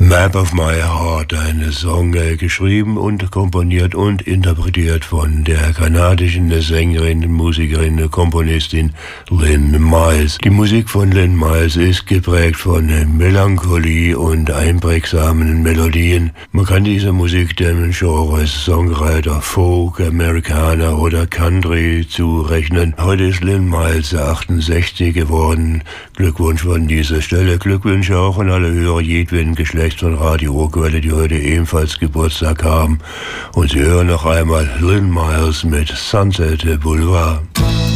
Map of My Heart, ein Song geschrieben und komponiert und interpretiert von der kanadischen Sängerin, Musikerin, Komponistin Lynn Miles. Die Musik von Lynn Miles ist geprägt von Melancholie und einprägsamen Melodien. Man kann diese Musik dem Genres Songwriter, Folk, Amerikaner oder Country zurechnen. Heute ist Lynn Miles 68 geworden. Glückwunsch von dieser Stelle. Glückwünsche auch an alle Hörer jedweden Geschlechts von Radio Ruhrquelle, die heute ebenfalls Geburtstag haben. Und Sie hören noch einmal Lynn Miles mit Sunset Boulevard.